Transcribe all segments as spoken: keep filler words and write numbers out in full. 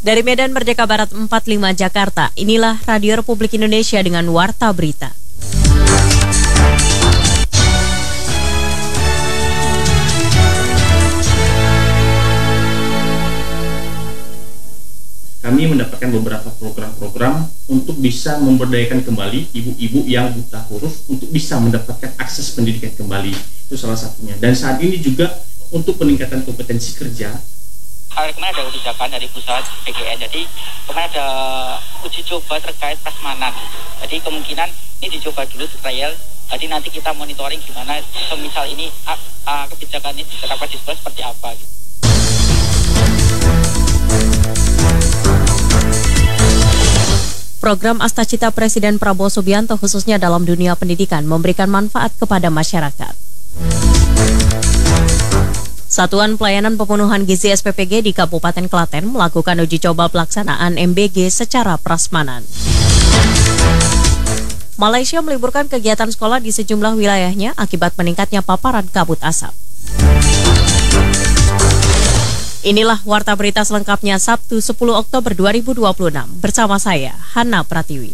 Dari Medan Merdeka Barat empat puluh lima Jakarta, inilah Radio Republik Indonesia dengan Warta Berita. Kami mendapatkan beberapa program-program untuk bisa memberdayakan kembali ibu-ibu yang buta huruf untuk bisa mendapatkan akses pendidikan kembali. Itu salah satunya. Dan saat ini juga untuk peningkatan kompetensi kerja. Kemarin ada kebijakan dari pusat P G N, jadi kemarin ada uji coba terkait prasmanan. Jadi kemungkinan ini dicoba dulu di trial, jadi nanti kita monitoring gimana, semisal ini uh, uh, kebijakan ini diterapkan di sekolah seperti apa. Gitu. Program Astacita Presiden Prabowo Subianto khususnya dalam dunia pendidikan memberikan manfaat kepada masyarakat. Satuan Pelayanan Pemenuhan Gizi S P P G di Kabupaten Klaten melakukan uji coba pelaksanaan M B G secara prasmanan. Malaysia meliburkan kegiatan sekolah di sejumlah wilayahnya akibat meningkatnya paparan kabut asap. Inilah Warta Berita selengkapnya Sabtu sepuluh Oktober dua ribu dua puluh enam bersama saya, Hana Pratiwi.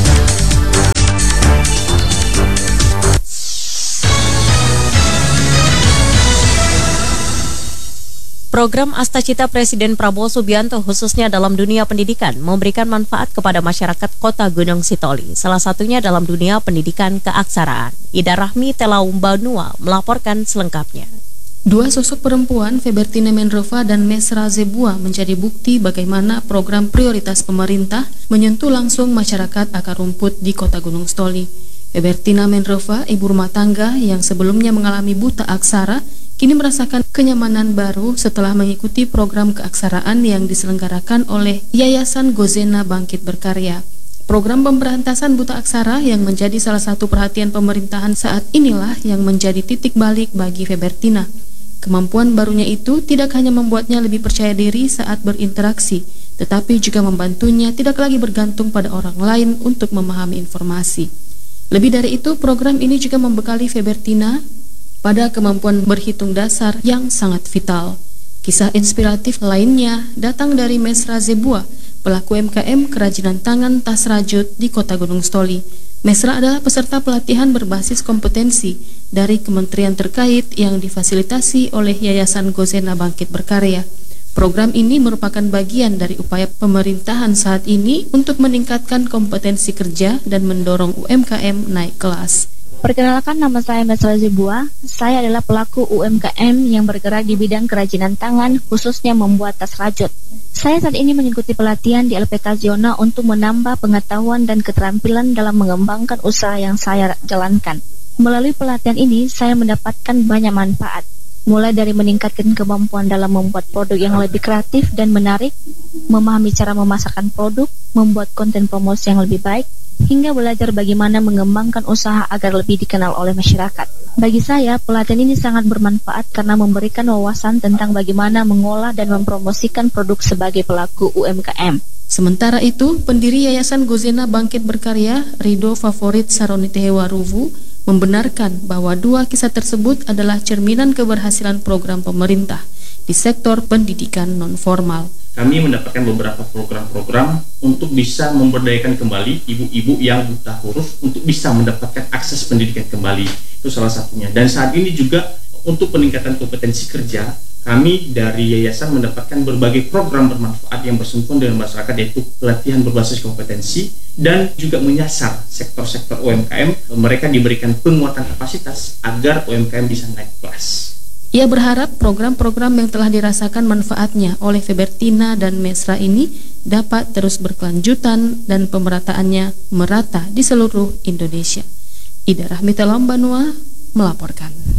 Program Astacita Presiden Prabowo Subianto khususnya dalam dunia pendidikan memberikan manfaat kepada masyarakat Kota Gunung Sitoli, salah satunya dalam dunia pendidikan keaksaraan. Ida Rahmi Telaum Banua melaporkan selengkapnya. Dua sosok perempuan, Febertina Menrova dan Mesra Zebua, menjadi bukti bagaimana program prioritas pemerintah menyentuh langsung masyarakat akar rumput di Kota Gunung Sitoli. Febertina Menrova, ibu rumah tangga yang sebelumnya mengalami buta aksara, kini merasakan kenyamanan baru setelah mengikuti program keaksaraan yang diselenggarakan oleh Yayasan Gozena Bangkit Berkarya. Program pemberantasan buta aksara yang menjadi salah satu perhatian pemerintahan saat inilah yang menjadi titik balik bagi Febertina. Kemampuan barunya itu tidak hanya membuatnya lebih percaya diri saat berinteraksi, tetapi juga membantunya tidak lagi bergantung pada orang lain untuk memahami informasi. Lebih dari itu, program ini juga membekali Febertina pada kemampuan berhitung dasar yang sangat vital. Kisah inspiratif lainnya datang dari Mesra Zebua, pelaku M K M kerajinan tangan tas rajut di Kota Gunung Sitoli. Mesra adalah peserta pelatihan berbasis kompetensi dari kementerian terkait yang difasilitasi oleh Yayasan Gozena Bangkit Berkarya. Program ini merupakan bagian dari upaya pemerintahan saat ini untuk meningkatkan kompetensi kerja dan mendorong U M K M naik kelas. Perkenalkan, nama saya Mesra Zebua. Saya adalah pelaku U M K M yang bergerak di bidang kerajinan tangan, khususnya membuat tas rajut. Saya saat ini mengikuti pelatihan di L P K Zona untuk menambah pengetahuan dan keterampilan dalam mengembangkan usaha yang saya jalankan. Melalui pelatihan ini, saya mendapatkan banyak manfaat, mulai dari meningkatkan kemampuan dalam membuat produk yang lebih kreatif dan menarik, memahami cara memasarkan produk, membuat konten promosi yang lebih baik, hingga belajar bagaimana mengembangkan usaha agar lebih dikenal oleh masyarakat. Bagi saya, pelatihan ini sangat bermanfaat karena memberikan wawasan tentang bagaimana mengolah dan mempromosikan produk sebagai pelaku U M K M. Sementara itu, pendiri Yayasan Gozena Bangkit Berkarya, Rido Favorit Saronitehewaruvu, membenarkan bahwa dua kisah tersebut adalah cerminan keberhasilan program pemerintah di sektor pendidikan non-formal. Kami mendapatkan beberapa program-program untuk bisa memberdayakan kembali ibu-ibu yang buta huruf untuk bisa mendapatkan akses pendidikan kembali. Itu salah satunya. Dan saat ini juga untuk peningkatan kompetensi kerja, kami dari yayasan mendapatkan berbagai program bermanfaat yang bersentuhan dengan masyarakat, yaitu pelatihan berbasis kompetensi dan juga menyasar sektor-sektor U M K M. Mereka diberikan penguatan kapasitas agar U M K M bisa naik kelas. Ia berharap program-program yang telah dirasakan manfaatnya oleh Febertina dan Mesra ini dapat terus berkelanjutan dan pemerataannya merata di seluruh Indonesia. Ida Rahmi Telaum Banua melaporkan.